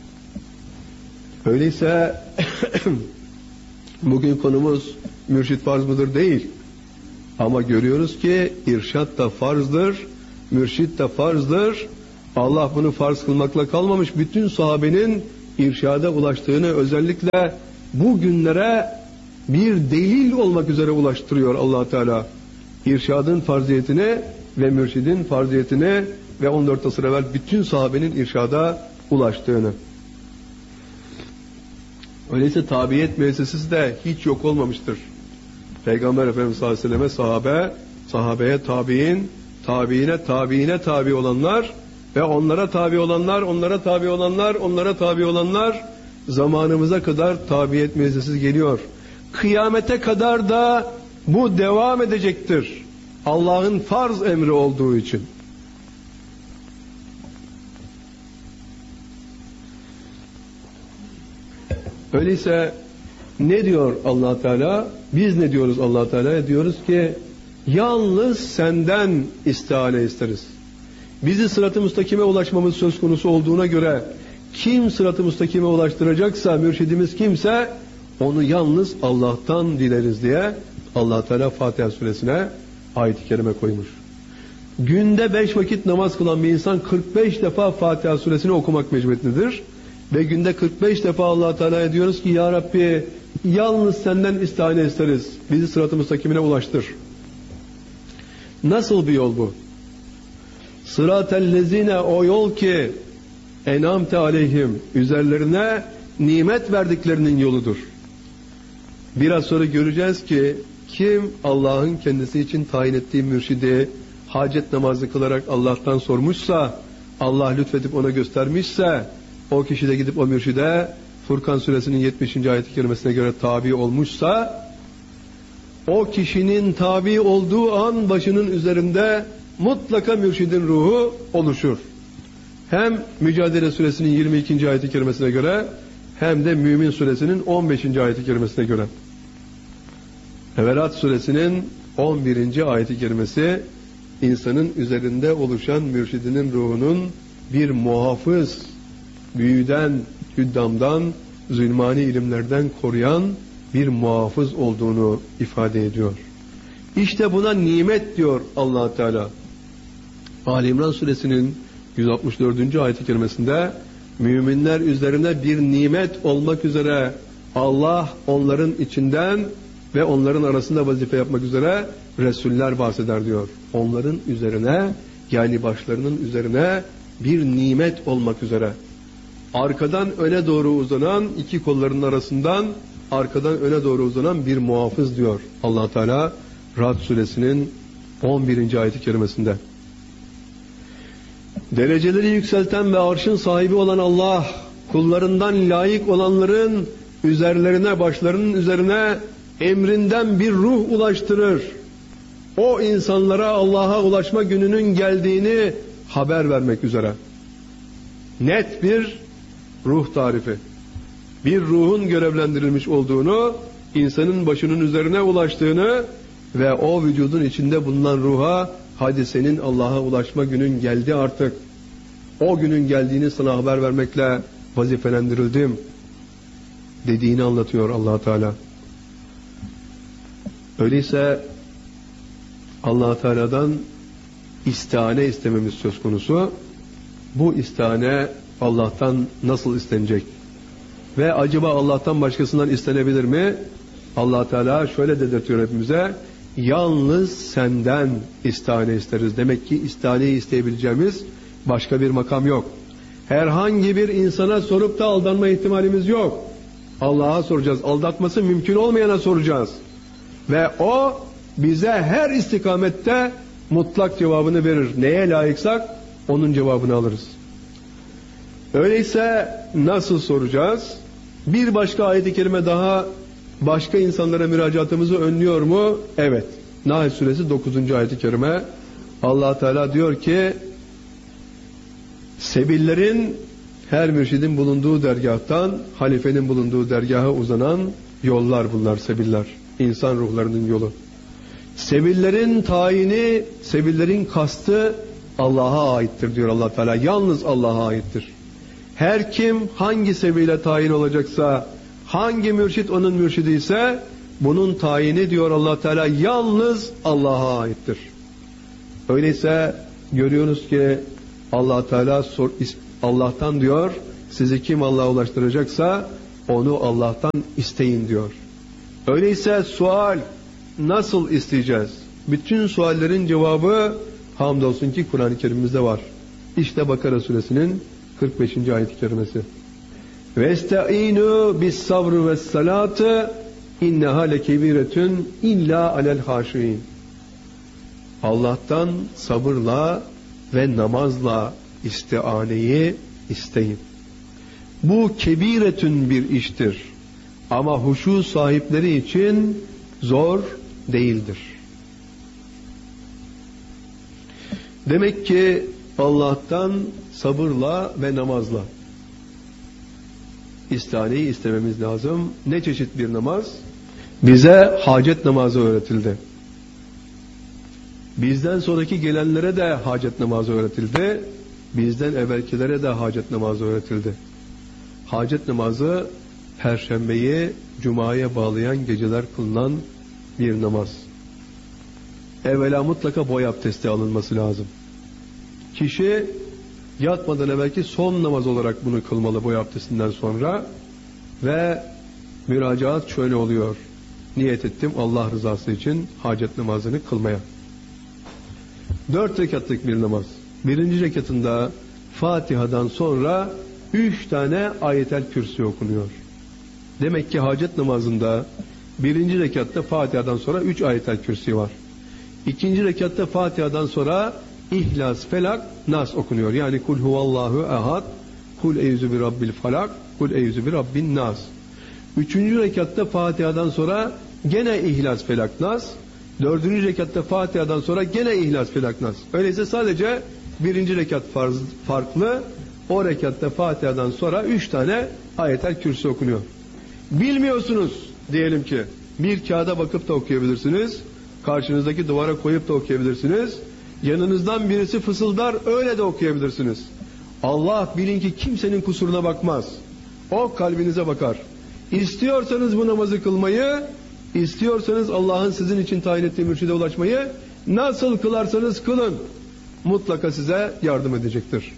Öyleyse bugün konumuz mürşid farz mıdır değil. Ama görüyoruz ki irşad da farzdır, mürşid de farzdır. Allah bunu farz kılmakla kalmamış, bütün sahabenin irşada ulaştığını özellikle bu günlere bir delil olmak üzere ulaştırıyor Allah Teala. İrşadın farziyetini ve mürşidin farziyetini ve on dört asır evvel bütün sahabenin irşada ulaştığını. Öyleyse tabiyet müessesesi de hiç yok olmamıştır. Peygamber Efendimiz sallallahu aleyhi ve selleme sahabe, sahabeye tabi'in, tabi'ine tabi'ine tabi olanlar ve onlara tabi olanlar, onlara tabi olanlar, onlara tabi olanlar zamanımıza kadar tabiyet müessesesi geliyor. Kıyamete kadar da bu devam edecektir. Allah'ın farz emri olduğu için. Öyleyse ne diyor Allah Teala? Biz ne diyoruz Allah Teala'ya? Diyoruz ki yalnız senden istihane isteriz. Bizi sırat-ı müstakime ulaşmamız söz konusu olduğuna göre kim sırat-ı müstakime ulaştıracaksa, mürşidimiz kimse onu yalnız Allah'tan dileriz diye Allah Teala Fatiha suresine ayet-i kerime koymuş. Günde beş vakit namaz kılan bir insan kırk beş defa Fatiha suresini okumak mecburiyetindedir. Ve günde kırk beş defa Allah Teala'ya diyoruz ki ya Rabbi yalnız senden istihane isteriz. Bizi sırat-ı müstakimine ulaştır. Nasıl bir yol bu? Sıratellezine, o yol ki enamte aleyhim, üzerlerine nimet verdiklerinin yoludur. Biraz sonra göreceğiz ki kim Allah'ın kendisi için tayin ettiği mürşidi hacet namazı kılarak Allah'tan sormuşsa, Allah lütfedip ona göstermişse, o kişi de gidip o mürşide Furkan suresinin yetmişinci ayet-i kerimesine göre tabi olmuşsa, o kişinin tabi olduğu an başının üzerinde mutlaka mürşidin ruhu oluşur. Hem Mücadele suresinin yirmi ikinci ayet-i kerimesine göre hem de Mümin suresinin on beşinci ayet-i kerimesine göre. Hucurat suresinin on birinci ayet-i kerimesi insanın üzerinde oluşan mürşidinin ruhunun bir muhafız, büyüden, hüddamdan, zulmani ilimlerden koruyan bir muhafız olduğunu ifade ediyor. İşte buna nimet diyor Allah Teala. Ali İmran suresinin yüz altmış dördüncü ayet-i kerimesinde müminler üzerine bir nimet olmak üzere Allah onların içinden ve onların arasında vazife yapmak üzere Resuller bahseder diyor. Onların üzerine, yani başlarının üzerine bir nimet olmak üzere. Arkadan öne doğru uzanan, iki kollarının arasından arkadan öne doğru uzanan bir muhafız diyor Allah Teala Ra'd suresinin on birinci ayet-i kerimesinde. Dereceleri yükselten ve arşın sahibi olan Allah, kullarından layık olanların üzerlerine, başlarının üzerine emrinden bir ruh ulaştırır. O insanlara Allah'a ulaşma gününün geldiğini haber vermek üzere. Net bir ruh tarifi. Bir ruhun görevlendirilmiş olduğunu, insanın başının üzerine ulaştığını ve o vücudun içinde bulunan ruha, hadi senin Allah'a ulaşma günün geldi artık. O günün geldiğini sana haber vermekle vazifelendirildim dediğini anlatıyor Allah Teala. Öyleyse Allah Teala'dan istihane istememiz söz konusu. Bu istihane Allah'tan nasıl istenecek? Ve acaba Allah'tan başkasından istenebilir mi? Allah Teala şöyle dedirtiyor hepimize: yalnız senden istihane isteriz. Demek ki istihaneyi isteyebileceğimiz başka bir makam yok. Herhangi bir insana sorup da aldanma ihtimalimiz yok. Allah'a soracağız. Aldatması mümkün olmayana soracağız. Ve o bize her istikamette mutlak cevabını verir. Neye layıksak onun cevabını alırız. Öyleyse nasıl soracağız? Bir başka ayet-i kerime daha başka insanlara müracaatımızı önlüyor mu? Evet. Nahl suresi dokuzuncu ayet-i kerime. Allah Teala diyor ki sebillerin, her mürşidin bulunduğu dergahtan halifenin bulunduğu dergaha uzanan yollar bunlar, sebiller. İnsan ruhlarının yolu. Sebillerin tayini, sebillerin kastı Allah'a aittir diyor Allah Teala. Yalnız Allah'a aittir. Her kim hangi sebile tayin olacaksa, hangi mürşit onun mürşidi ise bunun tayini diyor Allah Teala yalnız Allah'a aittir. Öyleyse görüyoruz ki Allah Teala Allah'tan diyor Sizi kim Allah'a ulaştıracaksa onu Allah'tan isteyin diyor. Öyleyse sual nasıl isteyeceğiz? Bütün suallerin cevabı hamdolsun ki Kur'an-ı Kerim'imizde var. İşte Bakara suresinin kırk beşinci ayet-i kerimesi. Vestaînû bis sabr ve salâtı inneha lekebiretun illa alel haşiin. Allah'tan sabırla ve namazla istianeyi isteyin. Bu kebiretün bir iştir. Ama huşu sahipleri için zor değildir. Demek ki Allah'tan sabırla ve namazla istianeyi istememiz lazım. Ne çeşit bir namaz? Bize hacet namazı öğretildi. Bizden sonraki gelenlere de hacet namazı öğretildi. Bizden evvelkilere de hacet namazı öğretildi. Hacet namazı Perşembeyi Cuma'ya bağlayan geceler kılınan bir namaz. Evvela mutlaka boy abdesti alınması lazım. Kişi yatmadan evvelki son namaz olarak bunu kılmalı boy abdestinden sonra ve müracaat şöyle oluyor. Niyet ettim Allah rızası için hacet namazını kılmaya. Dört rekatlık bir namaz. Birinci rekatında Fatiha'dan sonra üç tane ayetel kürsi okunuyor. Demek ki hacet namazında birinci rekatta Fatiha'dan sonra üç ayetel kürsi var. İkinci rekatta Fatiha'dan sonra İhlas, Felak, Nas okunuyor. Yani Kul huvallahu ehad, Kul eyüzü bir rabbil falak, Kul eyüzü bir rabbin nas. Üçüncü rekatta Fatiha'dan sonra gene İhlas, Felak, Nas. Dördüncü rekatta Fatiha'dan sonra gene İhlas, Felak, Nas. Öyleyse sadece birinci rekat farz, farklı. O rekatta Fatiha'dan sonra üç tane ayetel kürsi okunuyor. Bilmiyorsunuz diyelim ki bir kağıda bakıp da okuyabilirsiniz. Karşınızdaki duvara koyup da okuyabilirsiniz. Yanınızdan birisi fısıldar öyle de okuyabilirsiniz. Allah bilin ki kimsenin kusuruna bakmaz. O kalbinize bakar. İstiyorsanız bu namazı kılmayı, istiyorsanız Allah'ın sizin için tayin ettiği mürşide ulaşmayı nasıl kılarsanız kılın. Mutlaka size yardım edecektir.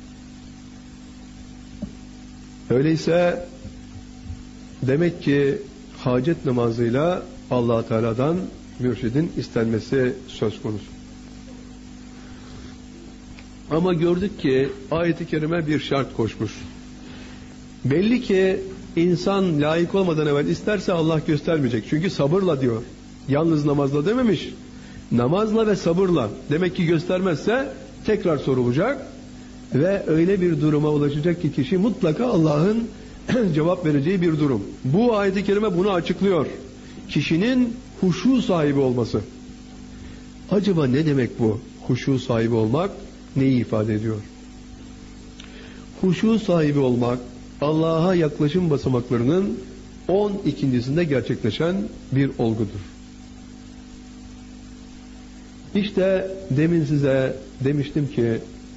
Öyleyse demek ki hacet namazıyla Allah Teala'dan mürşidin istenmesi söz konusu. Ama gördük ki ayet-i kerime bir şart koşmuş. Belli ki insan layık olmadan evvel isterse Allah göstermeyecek. Çünkü sabırla diyor. Yalnız namazla dememiş. Namazla ve sabırla. Demek ki göstermezse tekrar sorulacak. Ve öyle bir duruma ulaşacak ki kişi mutlaka Allah'ın cevap vereceği bir durum. Bu ayet-i kerime bunu açıklıyor. Kişinin huşu sahibi olması. Acaba ne demek bu? Huşu sahibi olmak neyi ifade ediyor? Huşu sahibi olmak Allah'a yaklaşım basamaklarının on ikincisinde gerçekleşen bir olgudur. İşte demin size demiştim ki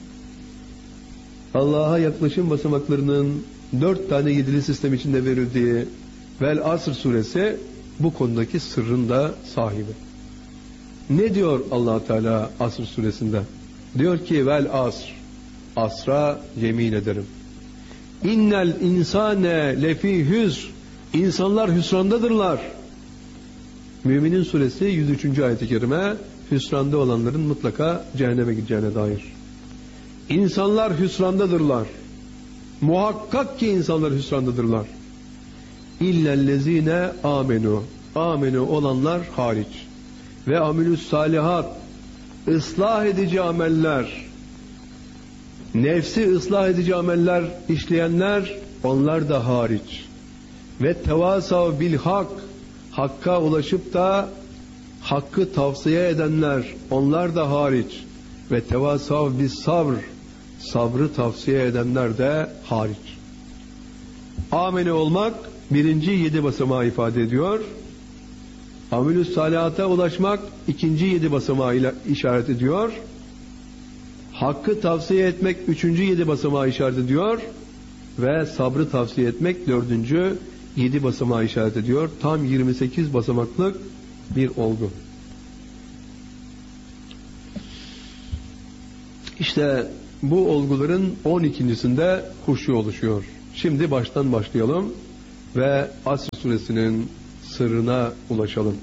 Allah'a yaklaşım basamaklarının dört tane yedili sistem içinde verildiği Vel Asr suresi bu konudaki sırrın da sahibi. Ne diyor Allah Teala Asr suresinde? Diyor ki vel asr, asra yemin ederim. İnnel insane lefi hüsr, insanlar hüsrandadırlar. Müminin suresi yüz üçüncü ayet-i kerime hüsranda olanların mutlaka cehenneme gideceğine dair. İnsanlar hüsrandadırlar. Muhakkak ki insanlar hüsrandadırlar. İllellezine amenu, amenu olanlar hariç. Ve amilus salihat, ıslah edici ameller, nefsi ıslah edici ameller işleyenler, onlar da hariç. Ve tevasav bil hak, hakka ulaşıp da hakkı tavsiye edenler, onlar da hariç. Ve tevasav bis sabr, sabrı tavsiye edenler de hariç. Amene olmak birinci yedi basamağı ifade ediyor. Amilus salihata ulaşmak ikinci yedi basamağıyla işaret ediyor. Hakkı tavsiye etmek üçüncü yedi basamağı işaret ediyor. Ve sabrı tavsiye etmek dördüncü yedi basamağı işaret ediyor. Tam yirmi sekiz basamaklık bir olgu. İşte bu olguların on ikincisinde huşu oluşuyor. Şimdi baştan başlayalım ve Asr suresinin sırrına ulaşalım.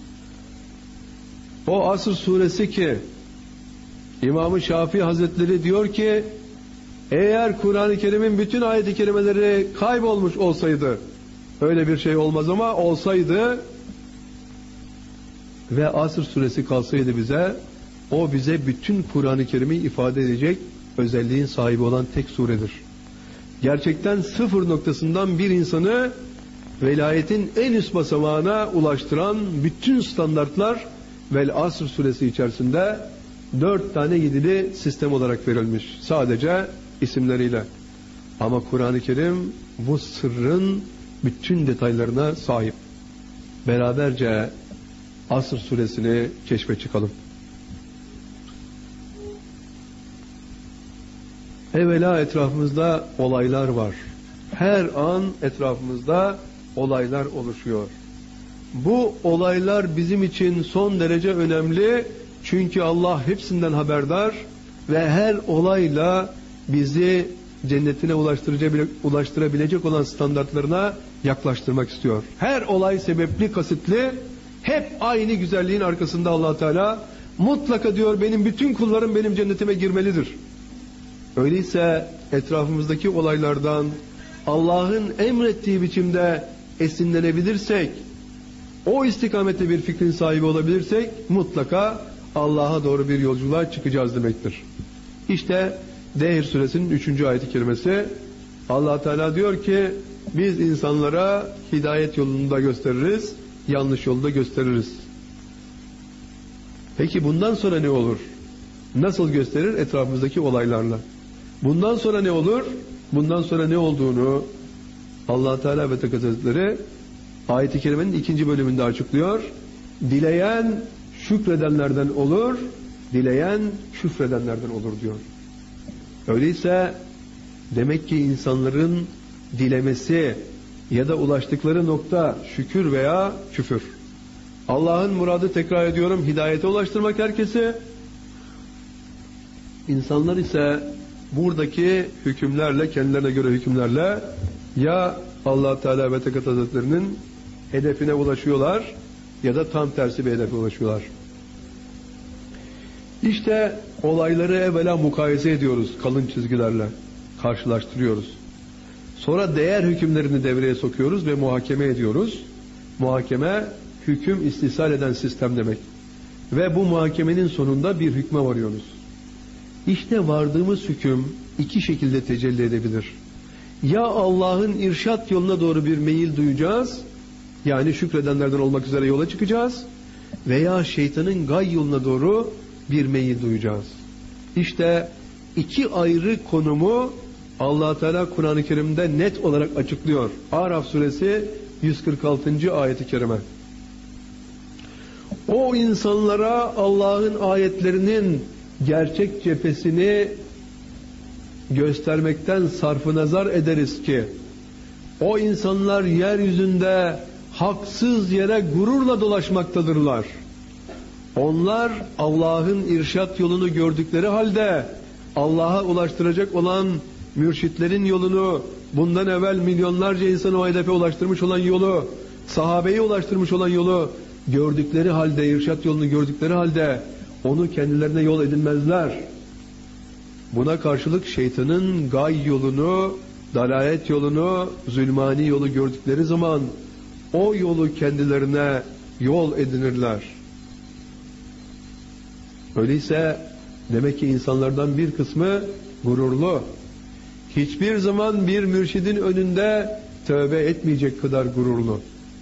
O Asr suresi ki İmam-ı Şafii Hazretleri diyor ki, eğer Kur'an-ı Kerim'in bütün ayet-i kerimeleri kaybolmuş olsaydı, öyle bir şey olmaz ama olsaydı ve Asr suresi kalsaydı bize, o bize bütün Kur'an-ı Kerim'i ifade edecek özelliğin sahibi olan tek suredir. Gerçekten sıfır noktasından bir insanı velayetin en üst basamağına ulaştıran bütün standartlar Vel Asr suresi içerisinde dört tane yedili sistem olarak verilmiş. Sadece isimleriyle. Ama Kur'an-ı Kerim bu sırrın bütün detaylarına sahip. Beraberce Asr suresini keşfe çıkalım. Evvela etrafımızda olaylar var. Her an etrafımızda olaylar oluşuyor. Bu olaylar bizim için son derece önemli. Çünkü Allah hepsinden haberdar ve her olayla bizi cennetine ulaştırabilecek olan standartlarına yaklaştırmak istiyor. Her olay sebepli, kasıtlı, hep aynı güzelliğin arkasında Allah Teala mutlaka diyor benim bütün kullarım benim cennetime girmelidir. Öyleyse etrafımızdaki olaylardan Allah'ın emrettiği biçimde esinlenebilirsek, o istikamette bir fikrin sahibi olabilirsek mutlaka Allah'a doğru bir yolculuğa çıkacağız demektir. İşte Dehr suresinin üçüncü ayet-i kerimesi, Allah Teala diyor ki biz insanlara hidayet yolunu da gösteririz, yanlış yolu da gösteririz. Peki bundan sonra ne olur? Nasıl gösterir? Etrafımızdaki olaylarla. Bundan sonra ne olur? Bundan sonra ne olduğunu Allah Teala ve Tekaddes Hazretleri ayet-i kerimenin ikinci bölümünde açıklıyor. Dileyen şükredenlerden olur, dileyen küfredenlerden olur diyor. Öyleyse demek ki insanların dilemesi ya da ulaştıkları nokta şükür veya küfür. Allah'ın muradı, tekrar ediyorum, hidayete ulaştırmak herkesi. İnsanlar ise buradaki hükümlerle, kendilerine göre hükümlerle ya Allah Teala ve Tekaddes Hazretleri'nin hedefine ulaşıyorlar ya da tam tersi bir hedefe ulaşıyorlar. İşte olayları evvela mukayese ediyoruz kalın çizgilerle, karşılaştırıyoruz. Sonra değer hükümlerini devreye sokuyoruz ve muhakeme ediyoruz. Muhakeme, hüküm istihsal eden sistem demek. Ve bu muhakemenin sonunda bir hükme varıyoruz. İşte vardığımız hüküm iki şekilde tecelli edebilir. Ya Allah'ın irşat yoluna doğru bir meyil duyacağız, yani şükredenlerden olmak üzere yola çıkacağız, veya şeytanın gay yoluna doğru bir meyil duyacağız. İşte iki ayrı konumu Allah Teala Kur'an-ı Kerim'de net olarak açıklıyor. Araf suresi yüz kırk altıncı ayet-i kerime. O insanlara Allah'ın ayetlerinin gerçek cephesini göstermekten sarfı nazar ederiz ki o insanlar yeryüzünde haksız yere gururla dolaşmaktadırlar. Onlar Allah'ın irşat yolunu gördükleri halde Allah'a ulaştıracak olan mürşitlerin yolunu, bundan evvel milyonlarca insanı o hedefe ulaştırmış olan yolu, sahabeyi ulaştırmış olan yolu gördükleri halde, irşat yolunu gördükleri halde onu kendilerine yol edinmezler. Buna karşılık şeytanın gay yolunu, dalalet yolunu, zulmani yolu gördükleri zaman o yolu kendilerine yol edinirler. Öyleyse demek ki insanlardan bir kısmı gururlu. Hiçbir zaman bir mürşidin önünde tövbe etmeyecek kadar gururlu.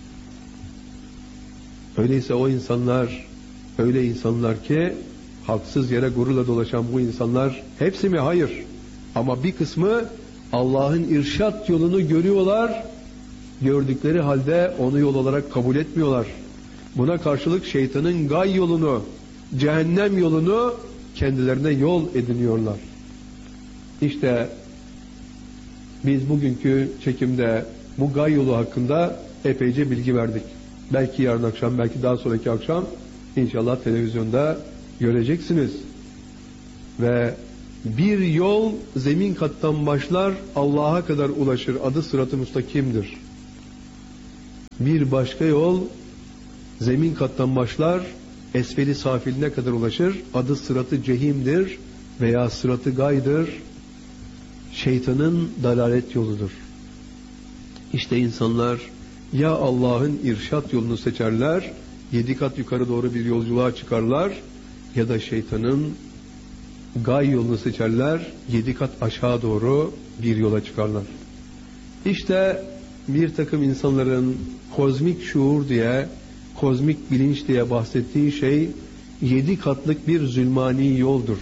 Öyleyse o insanlar öyle insanlar ki haksız yere gururla dolaşan bu insanlar hepsi mi? Hayır. Ama bir kısmı Allah'ın irşat yolunu görüyorlar. Gördükleri halde onu yol olarak kabul etmiyorlar. Buna karşılık şeytanın gay yolunu, cehennem yolunu kendilerine yol ediniyorlar. İşte biz bugünkü çekimde bu gay yolu hakkında epeyce bilgi verdik. Belki yarın akşam, belki daha sonraki akşam inşallah televizyonda göreceksiniz. Ve Bir yol zemin kattan başlar, Allah'a kadar ulaşır. Adı sırat-ı müstakimdir. Bir başka yol zemin kattan başlar, esfeli safiline kadar ulaşır. Adı sırat-ı cehimdir veya sırat-ı gaydır. Şeytanın dalalet yoludur. İşte insanlar ya Allah'ın irşat yolunu seçerler, yedi kat yukarı doğru bir yolculuğa çıkarlar, ya da şeytanın gay yolunu seçerler, yedi kat aşağı doğru bir yola çıkarlar. İşte bir takım insanların kozmik şuur diye, kozmik bilinç diye bahsettiği şey yedi katlık bir zulmani yoldur.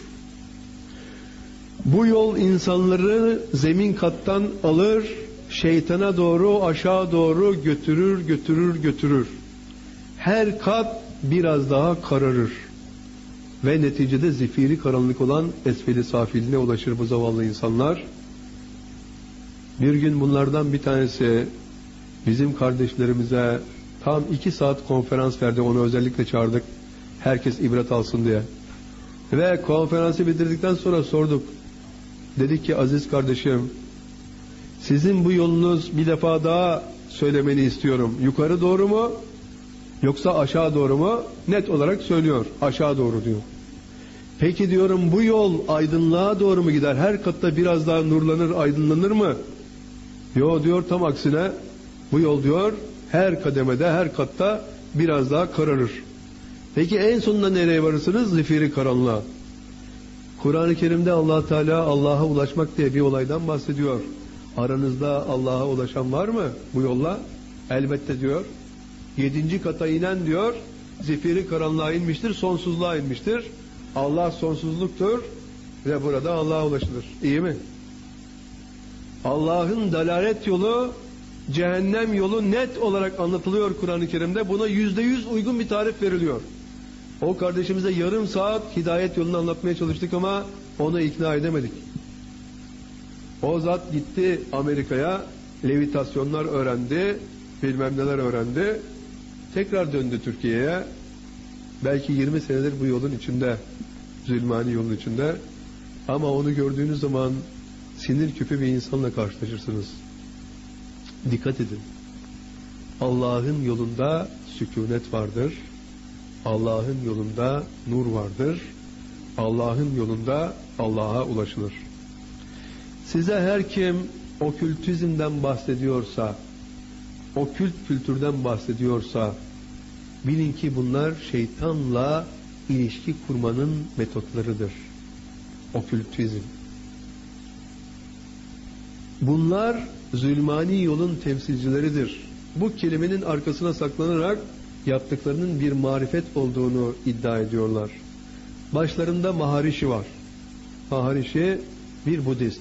Bu yol insanları zemin kattan alır, şeytana doğru, aşağı doğru götürür, götürür, götürür. Her kat biraz daha kararır. Ve neticede zifiri karanlık olan esfeli safiline ulaşır bu zavallı insanlar. Bir gün bunlardan bir tanesi bizim kardeşlerimize tam iki saat konferans verdi. Onu özellikle çağırdık. Herkes ibret alsın diye. Ve konferansı bitirdikten sonra sorduk. Dedik ki aziz kardeşim, sizin bu yolunuz bir defa daha söylemeni istiyorum. Yukarı doğru mu? Yoksa aşağı doğru mu? Net olarak söylüyor. Aşağı doğru diyor. Peki diyorum, bu yol aydınlığa doğru mu gider? Her katta biraz daha nurlanır, aydınlanır mı? Yo diyor, tam aksine bu yol diyor her kademede, her katta biraz daha kararır. Peki en sonunda nereye varırsınız? Zifiri karanlığa. Kur'an-ı Kerim'de Allah Teala Allah'a ulaşmak diye bir olaydan bahsediyor. Aranızda Allah'a ulaşan var mı bu yolla? Elbette diyor. Yedinci kata inen diyor, zifiri karanlığa inmiştir, sonsuzluğa inmiştir. Allah sonsuzluktur ve burada Allah'a ulaşılır. İyi mi? Allah'ın dalalet yolu, cehennem yolu net olarak anlatılıyor Kur'an-ı Kerim'de. Buna yüzde yüz uygun bir tarif veriliyor. O kardeşimize yarım saat hidayet yolunu anlatmaya çalıştık ama onu ikna edemedik. O zat gitti Amerika'ya, levitasyonlar öğrendi, bilmem neler öğrendi. Tekrar döndü Türkiye'ye. Belki yirmi senedir bu yolun içinde, zulmani yolun içinde. Ama onu gördüğünüz zaman sinir küpü bir insanla karşılaşırsınız. Dikkat edin. Allah'ın yolunda sükunet vardır. Allah'ın yolunda nur vardır. Allah'ın yolunda Allah'a ulaşılır. Size her kim okültizmden bahsediyorsa, okült kültürden bahsediyorsa, bilin ki bunlar şeytanla ilişki kurmanın metotlarıdır. Okültizm. Bunlar zulmani yolun temsilcileridir. Bu kelimenin arkasına saklanarak yaptıklarının bir marifet olduğunu iddia ediyorlar. Başlarında Maharishi var. Maharishi bir Budist.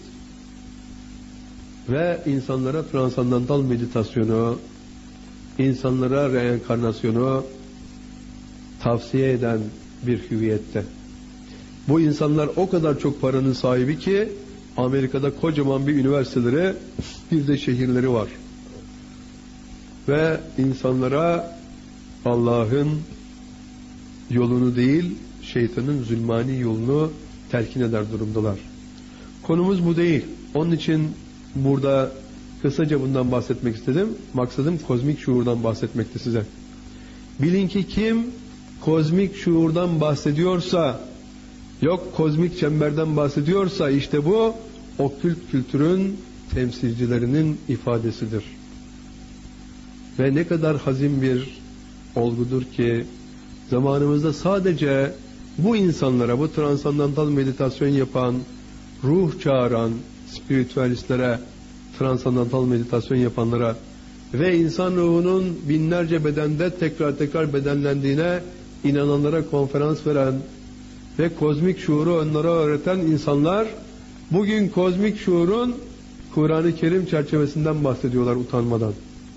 Ve insanlara transandantal meditasyonu, insanlara reenkarnasyonu tavsiye eden bir hüviyette. Bu insanlar o kadar çok paranın sahibi ki Amerika'da kocaman bir üniversiteleri, bir de şehirleri var. Ve insanlara Allah'ın yolunu değil, şeytanın zulmani yolunu telkin eder durumdalar. Konumuz bu değil. Onun için burada kısaca bundan bahsetmek istedim. Maksadım kozmik şuurdan bahsetmekti size. Bilin ki kim kozmik şuurdan bahsediyorsa, yok kozmik çemberden bahsediyorsa, işte bu okült kültürün temsilcilerinin ifadesidir. Ve ne kadar hazin bir olgudur ki zamanımızda sadece bu insanlara, bu transandantal meditasyon yapan, ruh çağıran spiritüalistlere, transandantal meditasyon yapanlara ve insan ruhunun binlerce bedende tekrar tekrar bedenlendiğine inananlara konferans veren ve kozmik şuuru onlara öğreten insanlar bugün kozmik şuurun Kur'an-ı Kerim çerçevesinden bahsediyorlar utanmadan.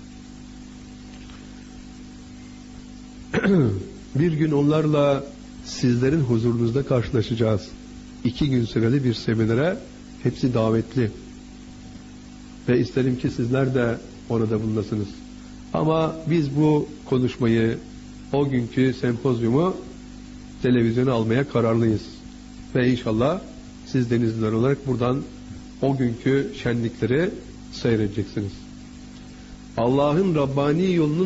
Bir gün onlarla sizlerin huzurunuzda karşılaşacağız. İki gün süreli bir seminere, hepsi davetli. Ve isterim ki sizler de orada bulunasınız. Ama biz bu konuşmayı, o günkü sempozyumu televizyona almaya kararlıyız. Ve inşallah siz denizliler olarak buradan o günkü şenlikleri seyredeceksiniz. Allah'ın Rabbani yolunun